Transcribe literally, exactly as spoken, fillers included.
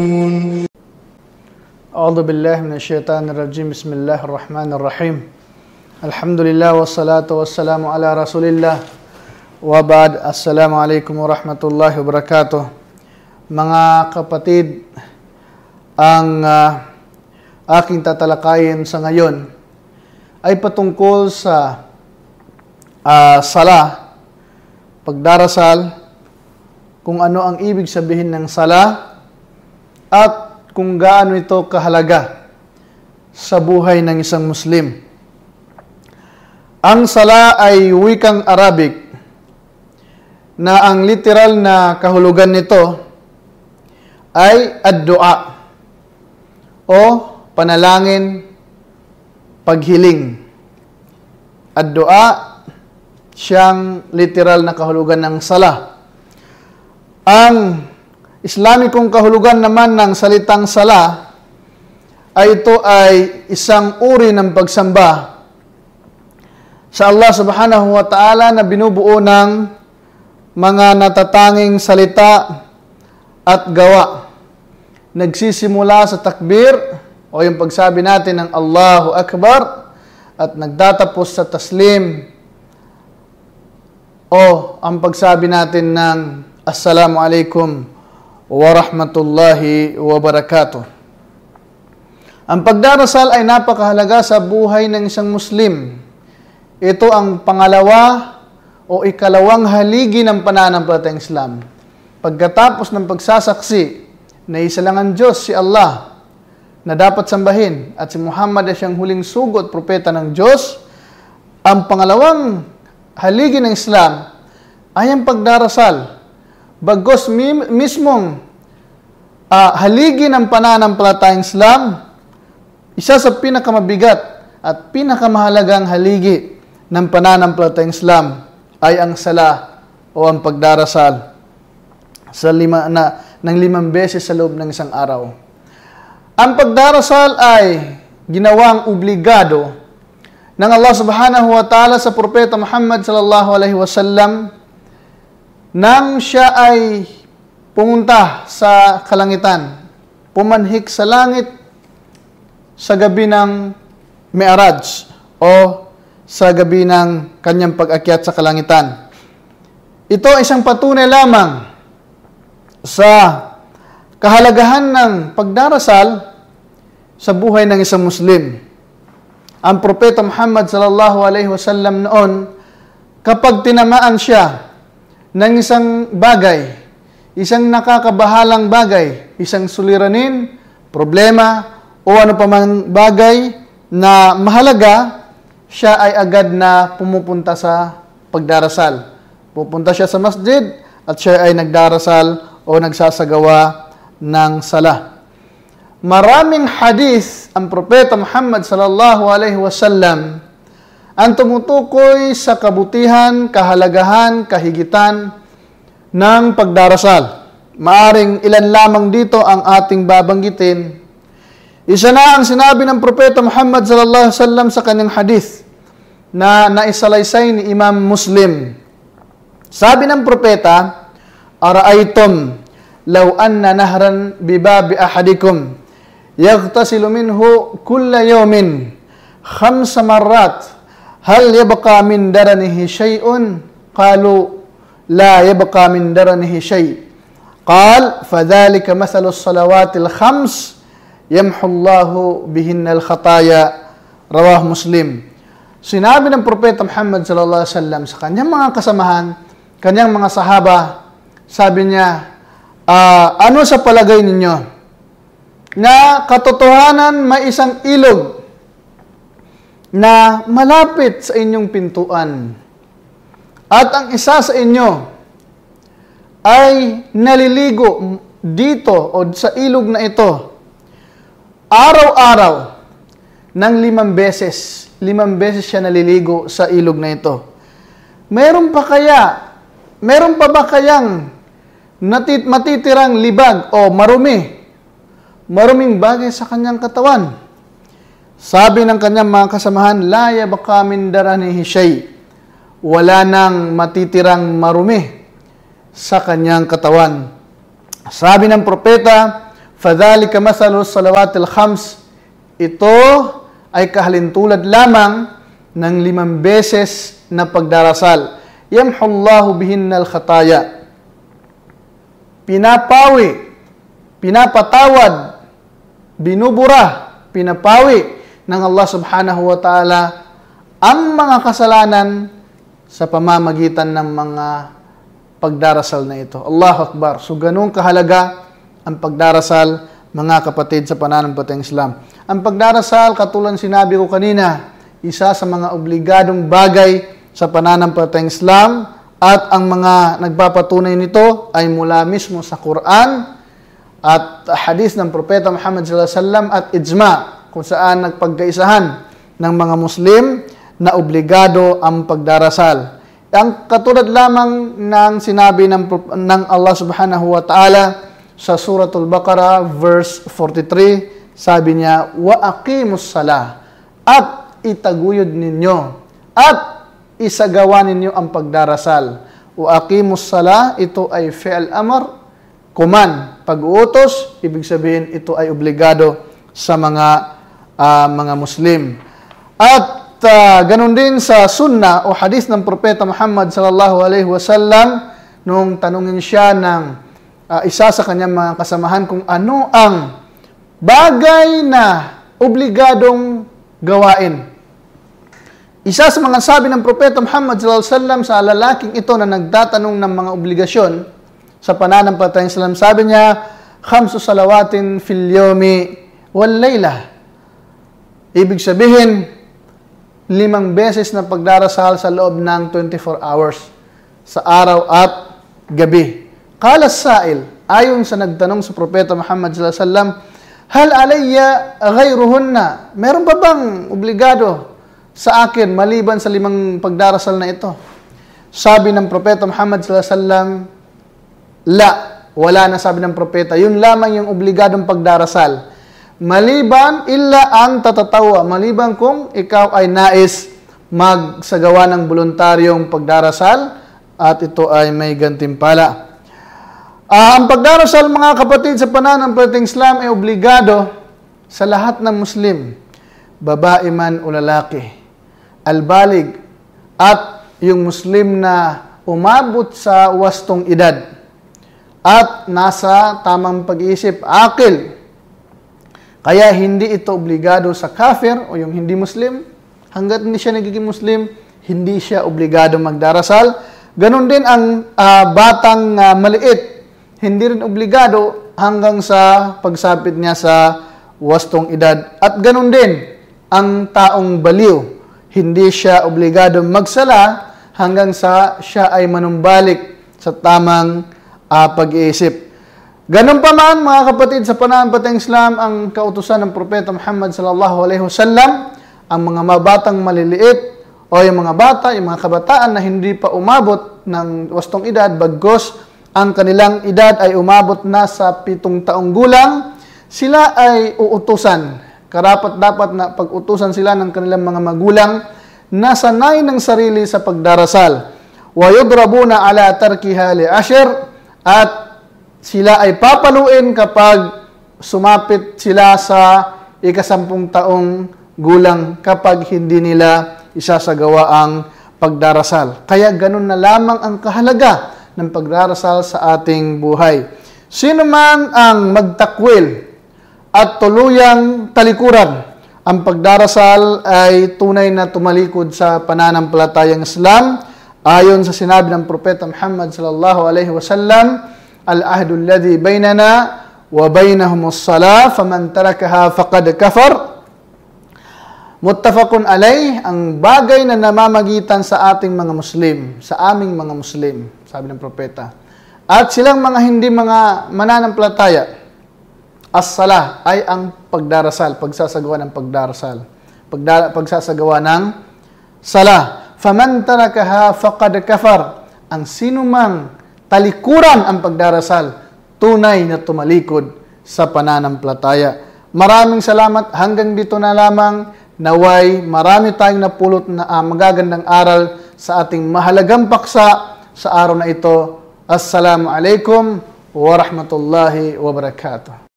A'udzu billahi minasyaitonir rajim. Bismillahirrahmanirrahim. Alhamdulillah wassalatu wassalamu ala Rasulillah. Wa ba'd. Assalamualaikum warahmatullahi wabarakatuh. Mga kapatid, ang uh, aking tatalakayin sa ngayon ay patungkol sa uh, sala, pagdarasal, kung ano ang ibig sabihin ng sala, at kung gaano ito kahalaga sa buhay ng isang Muslim. Ang sala ay wikang Arabic na ang literal na kahulugan nito ay ad-du'a o panalangin, paghiling. Ad-du'a, siyang literal na kahulugan ng sala. Ang Islamikong kahulugan naman ng salitang sala ay ito ay isang uri ng pagsamba sa Allah subhanahu wa ta'ala na binubuo ng mga natatanging salita at gawa. Nagsisimula sa takbir o yung pagsabi natin ng Allahu Akbar at nagtatapos sa taslim o ang pagsabi natin ng Assalamu alaikum warahmatullahi wabarakatuh. Ang pagdarasal ay napakahalaga sa buhay ng isang Muslim. Ito ang pangalawa o ikalawang haligi ng pananampalatayang Islam. Pagkatapos ng pagsasaksi na isa lang ang Diyos, si Allah, na dapat sambahin, at si Muhammad ay siyang huling sugo at propeta ng Diyos, ang pangalawang haligi ng Islam ay ang pagdarasal. Bagos mismong uh, haligi ng pananampalatayang Islam, isa sa pinakamabigat at pinakamahalagang haligi ng pananampalatayang Islam ay ang sala o ang pagdarasal sa lima, na, ng limang beses sa loob ng isang araw. Ang pagdarasal ay ginawang obligado ng Allah subhanahu wa ta'ala sa propeta Muhammad sallallahu alaihi wasallam nang siya ay pumunta sa kalangitan, pumanhik sa langit sa gabi ng Mi'raj o sa gabi ng kanyang pag-akyat sa kalangitan. Ito ay isang patunay lamang sa kahalagahan ng pagdarasal sa buhay ng isang Muslim. Ang propeta Muhammad sallallahu alaihi wasallam noon, kapag tinamaan siya ng isang bagay, isang nakakabahalang bagay, isang suliranin, problema, o ano pa man bagay na mahalaga, siya ay agad na pumupunta sa pagdarasal. Pupunta siya sa masjid at siya ay nagdarasal o nagsasagawa ng sala. Maraming hadith ang propeta Muhammad sallallahu alaihi wasallam ang tumutukoy sa kabutihan, kahalagahan, kahigitan ng pagdarasal. Maaring ilan lamang dito ang ating babanggitin. Isa na ang sinabi ng propeta Muhammad sallallahu alaihi wasallam sa kanyang hadith na naisalaysay ni Imam Muslim. Sabi ng propeta, "Ara'aytum law anna nahran bibabi ahadikum yaghtasilu minhu kulla yawmin khamsa marrat hal yabqa min daranihi shay'un?" Qalu la yabqa min daranihi shay'. Qal fadhalika mathalu as-salawatil khams yamhu Allahu bihinna al-khataya. Rawah Muslim. Sinabi ng propeta Muhammad sallallahu alaihi wasallam sa kanyang mga kasamahan, kanyang mga sahaba, sabi niya, uh, ano sa palagay ninyo na katotohanan may isang ilog na malapit sa inyong pintuan at ang isa sa inyo ay naliligo dito o sa ilog na ito araw-araw ng limang beses. Limang beses siya naliligo sa ilog na ito. Meron pa kaya, meron pa ba kayang natit matitirang libag o marumi, maruming bagay sa kanyang katawan? Sabi ng kanyang mga kasamahan, la yabqa min daranihi shay'. Wala nang matitirang marumi sa kanyang katawan. Sabi ng propeta, فَذَلِكَ مَثَلُ الصَّلَوَاتِ الْخَمْسِ. Ito ay kahalintulad lamang ng limang beses na pagdarasal. يَمْحُ اللَّهُ بِهِنَّ الْخَطَايَا. Pinapawi, pinapatawad, binubura, pinapawi ng Allah subhanahu wa ta'ala ang mga kasalanan sa pamamagitan ng mga pagdarasal na ito. Allahu Akbar. So, ganun kahalaga ang pagdarasal, mga kapatid sa pananampalatayang Islam. Ang pagdarasal, katulad sinabi ko kanina, isa sa mga obligadong bagay sa pananampalatayang Islam, at ang mga nagpapatunay nito ay mula mismo sa Quran at hadith ng Propeta Muhammad sallallahu alaihi wasallam at ijma, kung saan nagpagkaisahan ng mga Muslim na obligado ang pagdarasal. Ang katulad lamang ng sinabi ng, ng Allah subhanahu wa ta'ala sa Suratul Baqarah verse forty-three, sabi niya, wa aqimus salah, at itaguyod ninyo at isagawa ninyo ang pagdarasal. Wa aqimus salah, ito ay fi'l amr, command, pag-uutos, ibig sabihin ito ay obligado sa mga uh, mga Muslim. At uh, ganun din sa sunnah o hadith ng Propeta Muhammad sallallahu alaihi wasallam, nung tanungin siya ng uh, isa sa kanyang mga kasamahan kung ano ang bagay na obligadong gawain. Isa sa mga sabi ng Propeta Muhammad sallallahu alaihi wasallam sa lalaking ito na nagtatanong ng mga obligasyon sa pananampalatayang Islam, sabi niya, khamsu salawatin fil yawmi wal layla. Ibig sabihin, limang beses na pagdarasal sa loob ng twenty-four hours, sa araw at gabi. Qala as-sa'il, ayon sa nagtanong sa Propeta Muhammad sallallahu alaihi wasallam, hal alayya ghayruhunna? Meron pa bang obligado sa akin maliban sa limang pagdarasal na ito? Sabi ng Propeta Muhammad sallallahu alaihi wasallam, la, wala na, sabi ng propeta. Yun lamang yung obligadong pagdarasal. Maliban illa ang tatatawa, maliban kung ikaw ay nais magsagawa ng voluntaryong pagdarasal at ito ay may gantimpala. Uh, ang pagdarasal, mga kapatid, sa pananampalatayang Islam ay obligado sa lahat ng Muslim, babae man o lalaki, albalig, at yung Muslim na umabot sa wastong edad at nasa tamang pag-iisip, akil. Kaya hindi ito obligado sa kafir o yung hindi Muslim. Hanggat hindi siya nagiging Muslim, hindi siya obligado magdarasal. Ganon din ang uh, batang uh, maliit, hindi rin obligado hanggang sa pagsapit niya sa wastong edad. At ganon din ang taong baliw, hindi siya obligado magsala hanggang sa siya ay manumbalik sa tamang uh, pag-iisip. Ganun pa man, mga kapatid, sa pananampalatayang Islam, ang kautusan ng Propeta Muhammad sallallahu alaihi wasallam, ang mga mabatang maliliit o yung mga bata, yung mga kabataan na hindi pa umabot ng wastong edad, bagkus ang kanilang edad ay umabot na sa pitong taong gulang, sila ay uutusan. Karapat dapat na pag-utusan sila ng kanilang mga magulang na sanay ng sarili sa pagdarasal. Wa yudrabuna ala tarkiha li ashir, at sila ay papaluin kapag sumapit sila sa ikasampung taong gulang kapag hindi nila isasagawa ang pagdarasal. Kaya ganun na lamang ang kahalaga ng pagdarasal sa ating buhay. Sino man ang magtakwil at tuluyang talikuran, ang pagdarasal ay tunay na tumalikod sa pananampalatayang Islam. Ayon sa sinabi ng Propeta Muhammad sallallahu alaihi wasallam, al-ahdu alladhi baynana wa baynahum as-salah faman tarakaha faqad kafar. Muttafaqun alayh, ang bagay na namamagitan sa ating mga Muslim, sa aming mga Muslim, sabi ng propeta, at silang mga hindi mga mananampalataya, as-salah ay ang pagdarasal, pagsasagawa ng pagdarasal, pagda, pagsasagawa ng salah. Faman tarakaha faqad kafar, ang sinumang talikuran ang pagdarasal, tunay na tumalikod sa pananampalataya. Maraming salamat. Hanggang dito na lamang. Naway marami tayong napulot na uh, magagandang aral sa ating mahalagang paksa sa araw na ito. Assalamu alaikum wa rahmatullahi wa barakatuh.